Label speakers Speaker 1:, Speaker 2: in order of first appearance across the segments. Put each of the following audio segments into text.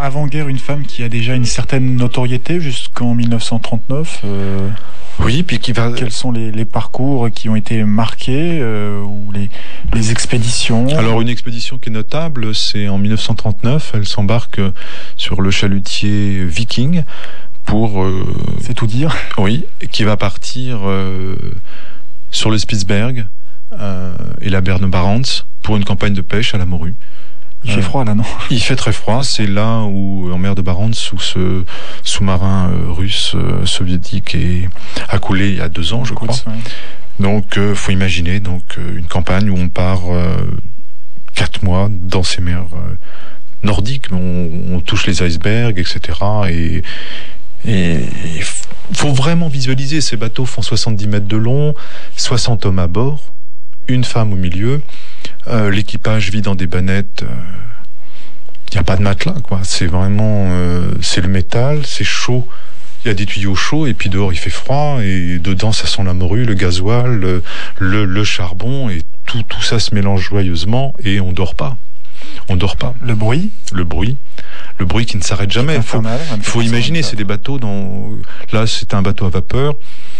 Speaker 1: avant-guerre, une femme qui a déjà une certaine notoriété jusqu'en 1939.
Speaker 2: Oui, puis qui va...
Speaker 1: Quels sont les parcours qui ont été marqués ou les expéditions?
Speaker 2: Alors, une expédition qui est notable, c'est en 1939. Elle s'embarque sur le chalutier Viking pour...
Speaker 1: c'est tout dire.
Speaker 2: Oui, qui va partir sur le Spitzberg et la Berne Barents pour une campagne de pêche à la morue.
Speaker 1: Il fait froid là, non?
Speaker 2: Il fait très froid. C'est là où, en mer de Barents, où ce sous-marin russe soviétique a coulé il y a 2 ans, je crois.
Speaker 1: Ouais.
Speaker 2: Donc, faut imaginer une campagne où on part 4 mois dans ces mers nordiques. On touche les icebergs, etc. Et il faut vraiment visualiser. Ces bateaux font 70 mètres de long, 60 hommes à bord, une femme au milieu. L'équipage vit dans des bannettes. Il n'y a pas de matelas, quoi. C'est vraiment, c'est le métal, c'est chaud. Il y a des tuyaux chauds et puis dehors il fait froid et dedans ça sent la morue, le gasoil, le charbon et tout ça se mélange joyeusement et on dort pas. On dort pas.
Speaker 1: Le bruit
Speaker 2: qui ne s'arrête jamais. Faut imaginer, c'est des bateaux là c'est un bateau à vapeur.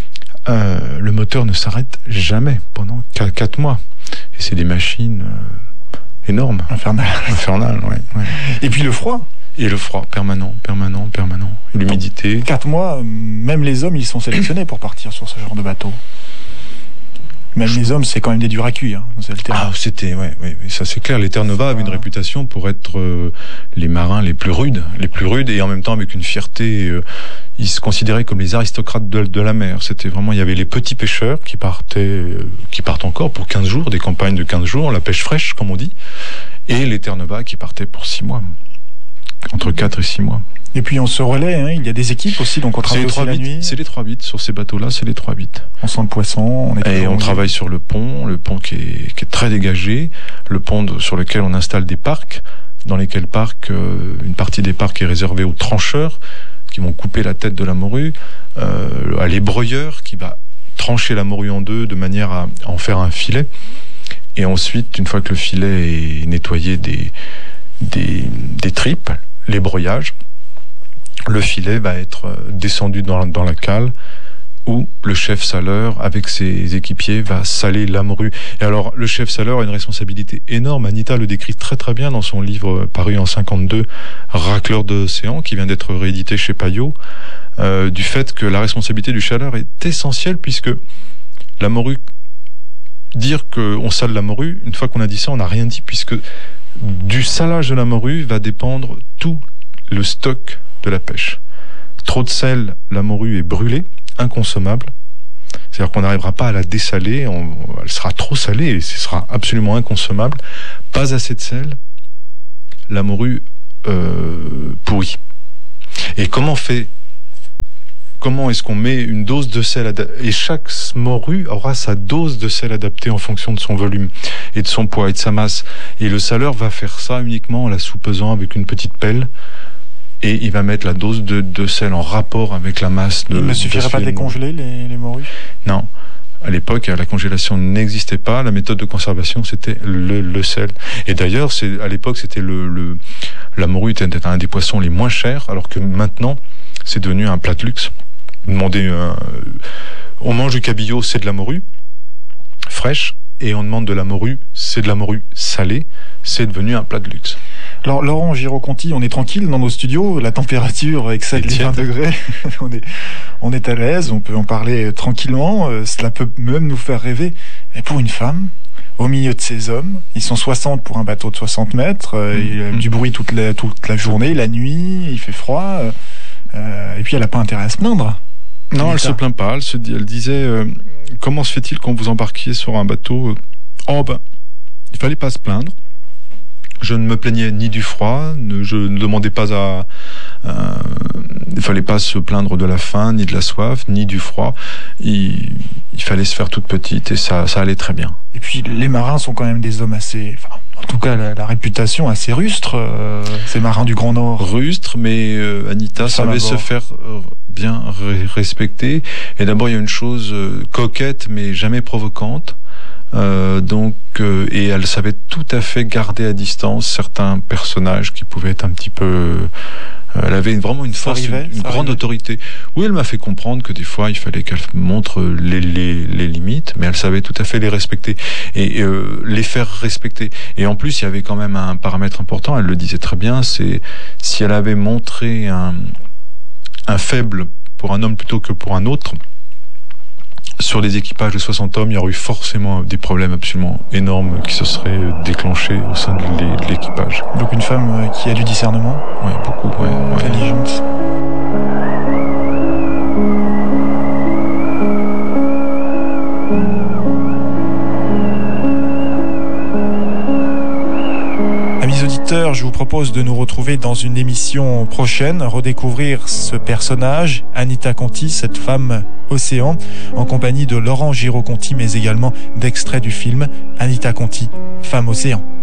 Speaker 2: Le moteur ne s'arrête jamais pendant 4 mois. Et c'est des machines énormes. Infernales, ouais.
Speaker 1: Et puis le froid.
Speaker 2: Et le froid, permanent. Et l'humidité.
Speaker 1: 4 mois, même les hommes, ils sont sélectionnés pour partir sur ce genre de bateau. Même les hommes, c'est quand même des durs à cuire.
Speaker 2: C'était, ça c'est clair. Les Terre Nova avaient une réputation pour être les marins les plus rudes et en même temps avec une fierté. Ils se considéraient comme les aristocrates de la mer. C'était vraiment, il y avait les petits pêcheurs qui partent encore pour 15 jours, des campagnes de 15 jours, la pêche fraîche, comme on dit, et les Terre Nova qui partaient pour 6 mois. Entre 4 et 6 mois.
Speaker 1: Et puis on se relaie, il y a des équipes aussi, donc on travaille aussi la nuit.
Speaker 2: C'est les 3-8, sur ces bateaux-là, c'est les 3-8.
Speaker 1: On sent le poisson.
Speaker 2: On travaille sur le pont qui est très dégagé, le pont sur lequel on installe des parcs, dans lesquels une partie des parcs est réservée aux trancheurs, qui vont couper la tête de la morue, à l'ébroyeur, qui va trancher la morue en 2 de manière à en faire un filet. Et ensuite, une fois que le filet est nettoyé des tripes, l'ébroyage, le filet va être descendu dans la cale où le chef saleur, avec ses équipiers, va saler la morue. Et alors, le chef saleur a une responsabilité énorme. Anita le décrit très très bien dans son livre paru en 52, Racleur d'océan, qui vient d'être réédité chez Payot, du fait que la responsabilité du saleur est essentielle, puisque la morue, dire qu'on sale la morue, une fois qu'on a dit ça, on n'a rien dit, puisque du salage de la morue va dépendre tout le stock de la pêche. Trop de sel, la morue est brûlée, inconsommable. C'est-à-dire qu'on n'arrivera pas à la dessaler, elle sera trop salée et ce sera absolument inconsommable. Pas assez de sel, la morue pourrit. Et comment est-ce qu'on met une dose de sel et chaque morue aura sa dose de sel adaptée en fonction de son volume et de son poids et de sa masse. Et le saleur va faire ça uniquement en la soupesant avec une petite pelle. Et il va mettre la dose de sel en rapport avec la masse de...
Speaker 1: Il ne suffirait pas de les congeler, les morues?
Speaker 2: Non. À l'époque, la congélation n'existait pas. La méthode de conservation, c'était le sel. Et d'ailleurs, à l'époque, c'était la morue était un des poissons les moins chers, alors que maintenant, c'est devenu un plat de luxe. On mange du cabillaud, c'est de la morue fraîche, et on demande de la morue, c'est de la morue salée, c'est devenu un plat de luxe.
Speaker 1: Alors Laurent Giraud-Conti, on est tranquille dans nos studios, la température excède les 20 degrés, on est à l'aise, on peut en parler tranquillement, cela peut même nous faire rêver. Mais pour une femme, au milieu de ces hommes, ils sont 60 pour un bateau de 60 mètres, il y a du bruit toute la journée, la nuit, il fait froid, et puis elle n'a pas intérêt à se plaindre.
Speaker 2: Non, elle se plaint pas, elle disait, comment se fait-il qu'on vous embarquiez sur un bateau? Il fallait pas se plaindre. Je ne me plaignais ni du froid, je ne demandais pas il fallait pas se plaindre de la faim, ni de la soif, ni du froid. Il fallait se faire toute petite et ça allait très bien.
Speaker 1: Et puis les marins sont quand même des hommes assez... en tout cas, la réputation assez rustre, ces marins du Grand Nord.
Speaker 2: Rustre, mais Anita savait se faire bien respecter. Et d'abord, il y a une chose coquette, mais jamais provocante. Et elle savait tout à fait garder à distance certains personnages qui pouvaient être un petit peu... Elle avait vraiment une force, une grande autorité. Oui, elle m'a fait comprendre que des fois, il fallait qu'elle montre les limites, mais elle savait tout à fait les respecter et les faire respecter. Et en plus, il y avait quand même un paramètre important, elle le disait très bien, c'est si elle avait montré un faible pour un homme plutôt que pour un autre, sur les équipages de 60 hommes, il y aurait eu forcément des problèmes absolument énormes qui se seraient déclenchés au sein de l'équipage.
Speaker 1: Donc une femme qui a du discernement.
Speaker 2: Oui, beaucoup,
Speaker 1: intelligente. Amis auditeurs, je vous propose de nous retrouver dans une émission prochaine, redécouvrir ce personnage, Anita Conti, cette femme océan, en compagnie de Laurent Giraud-Conti, mais également d'extraits du film Anita Conti, femme océan.